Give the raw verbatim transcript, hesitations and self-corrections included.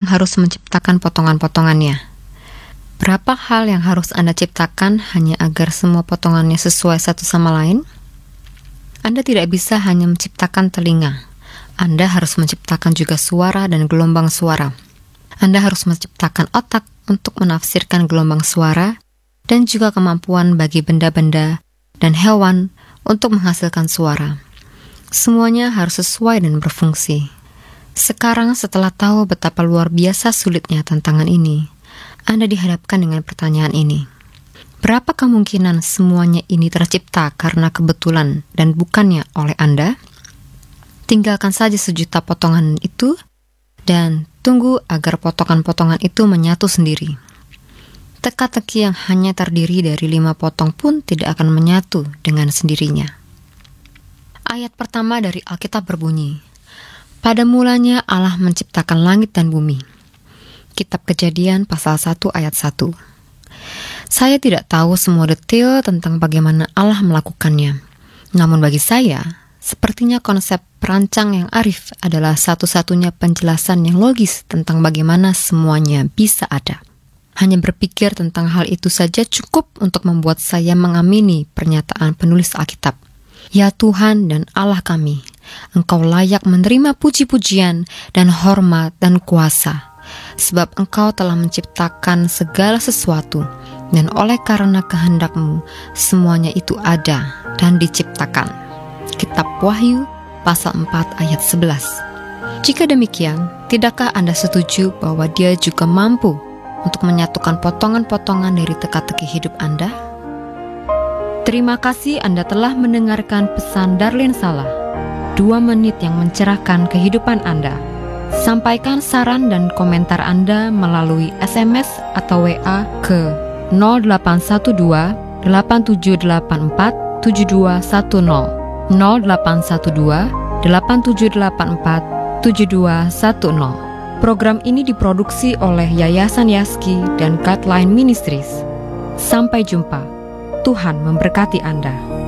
harus menciptakan potongan-potongannya. Berapa hal yang harus Anda ciptakan hanya agar semua potongannya sesuai satu sama lain? Anda tidak bisa hanya menciptakan telinga. Anda harus menciptakan juga suara dan gelombang suara. Anda harus menciptakan otak untuk menafsirkan gelombang suara dan juga kemampuan bagi benda-benda dan hewan untuk menghasilkan suara. Semuanya harus sesuai dan berfungsi. Sekarang setelah tahu betapa luar biasa sulitnya tantangan ini, Anda dihadapkan dengan pertanyaan ini. Berapa kemungkinan semuanya ini tercipta karena kebetulan dan bukannya oleh Anda? Tinggalkan saja sejuta potongan itu dan tunggu agar potongan-potongan itu menyatu sendiri. Teka-teki yang hanya terdiri dari lima potong pun tidak akan menyatu dengan sendirinya. Ayat pertama dari Alkitab berbunyi, pada mulanya Allah menciptakan langit dan bumi. Kitab Kejadian pasal satu ayat satu. Saya tidak tahu semua detail tentang bagaimana Allah melakukannya. Namun bagi saya, sepertinya konsep perancang yang arif adalah satu-satunya penjelasan yang logis tentang bagaimana semuanya bisa ada. Hanya berpikir tentang hal itu saja cukup untuk membuat saya mengamini pernyataan penulis Alkitab. Ya Tuhan dan Allah kami, Engkau layak menerima puji-pujian dan hormat dan kuasa, sebab Engkau telah menciptakan segala sesuatu, dan oleh karena kehendak-Mu, semuanya itu ada dan diciptakan. Kitab Wahyu, pasal empat ayat sebelas. Jika demikian, tidakkah Anda setuju bahwa Dia juga mampu untuk menyatukan potongan-potongan dari teka-teki hidup Anda? Terima kasih Anda telah mendengarkan pesan Darlene Salah, dua menit yang mencerahkan kehidupan Anda. Sampaikan saran dan komentar Anda melalui S M S atau W A ke nol delapan satu dua delapan tujuh delapan empat tujuh dua satu nol nol delapan satu dua delapan tujuh delapan empat tujuh dua satu nol. Program ini diproduksi oleh Yayasan Yaski dan Guideline Ministries. Sampai jumpa. Tuhan memberkati Anda.